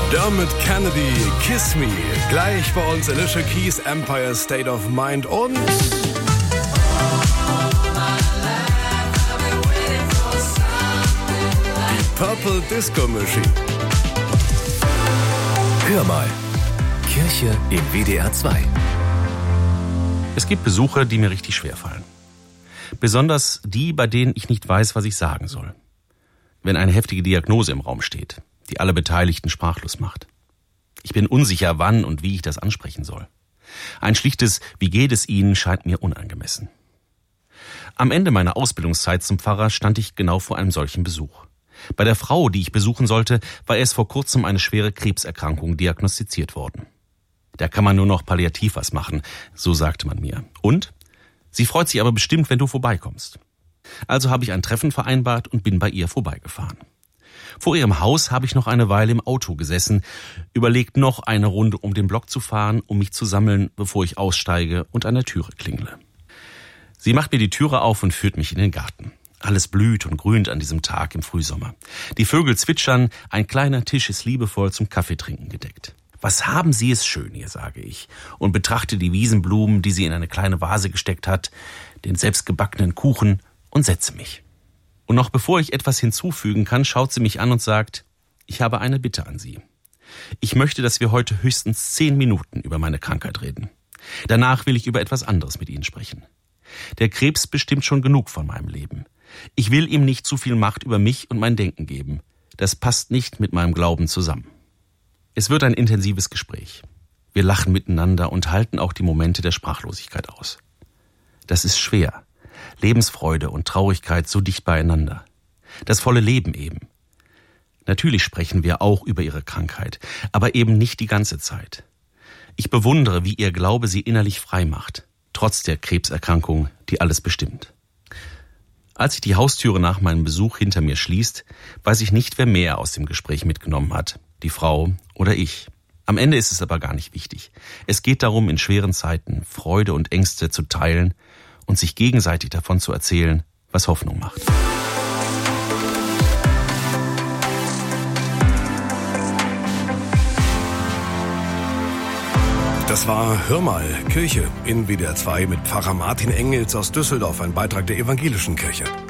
Dermot Kennedy, Kiss Me. Gleich bei uns Alicia Keys, Empire State of Mind und die Purple Disco Machine. Hör mal. Kirche im WDR 2. Es gibt Besuche, die mir richtig schwerfallen. Besonders die, bei denen ich nicht weiß, was ich sagen soll. Wenn eine heftige Diagnose im Raum steht, die alle Beteiligten sprachlos macht. Ich bin unsicher, wann und wie ich das ansprechen soll. Ein schlichtes "Wie geht es Ihnen?" scheint mir unangemessen. Am Ende meiner Ausbildungszeit zum Pfarrer stand ich genau vor einem solchen Besuch. Bei der Frau, die ich besuchen sollte, war erst vor kurzem eine schwere Krebserkrankung diagnostiziert worden. Da kann man nur noch palliativ was machen, so sagte man mir. Und? Sie freut sich aber bestimmt, wenn du vorbeikommst. Also habe ich ein Treffen vereinbart und bin bei ihr vorbeigefahren. Vor ihrem Haus habe ich noch eine Weile im Auto gesessen, überlegt noch eine Runde um den Block zu fahren, um mich zu sammeln, bevor ich aussteige und an der Türe klingle. Sie macht mir die Türe auf und führt mich in den Garten. Alles blüht und grünt an diesem Tag im Frühsommer. Die Vögel zwitschern, ein kleiner Tisch ist liebevoll zum Kaffeetrinken gedeckt. Was haben Sie es schön hier, sage ich, und betrachte die Wiesenblumen, die sie in eine kleine Vase gesteckt hat, den selbstgebackenen Kuchen und setze mich. Und noch bevor ich etwas hinzufügen kann, schaut sie mich an und sagt, ich habe eine Bitte an Sie. Ich möchte, dass wir heute höchstens 10 Minuten über meine Krankheit reden. Danach will ich über etwas anderes mit Ihnen sprechen. Der Krebs bestimmt schon genug von meinem Leben. Ich will ihm nicht zu viel Macht über mich und mein Denken geben. Das passt nicht mit meinem Glauben zusammen. Es wird ein intensives Gespräch. Wir lachen miteinander und halten auch die Momente der Sprachlosigkeit aus. Das ist schwer. Lebensfreude und Traurigkeit so dicht beieinander. Das volle Leben eben. Natürlich sprechen wir auch über ihre Krankheit, aber eben nicht die ganze Zeit. Ich bewundere, wie ihr Glaube sie innerlich frei macht, trotz der Krebserkrankung, die alles bestimmt. Als sich die Haustüre nach meinem Besuch hinter mir schließt, weiß ich nicht, wer mehr aus dem Gespräch mitgenommen hat, die Frau oder ich. Am Ende ist es aber gar nicht wichtig. Es geht darum, in schweren Zeiten Freude und Ängste zu teilen und sich gegenseitig davon zu erzählen, was Hoffnung macht. Das war Hör mal, Kirche in WDR 2 mit Pfarrer Martin Engels aus Düsseldorf, ein Beitrag der Evangelischen Kirche.